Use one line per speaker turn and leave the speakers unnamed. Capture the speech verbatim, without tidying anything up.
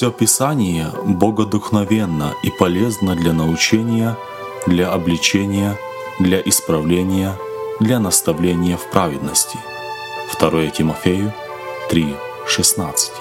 все Писание богодухновенно и полезно для научения, для обличения, для исправления, для наставления в праведности. второе Тимофею три шестнадцать.